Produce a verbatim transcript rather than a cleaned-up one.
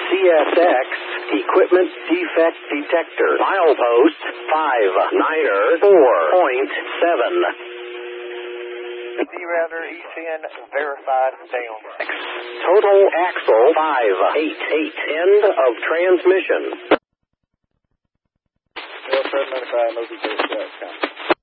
C S X equipment defect detector. Milepost five niner four point seven. Z-Router E C N verified down. Total axle five eight eight. End of transmission. L seven ninety-five, no details.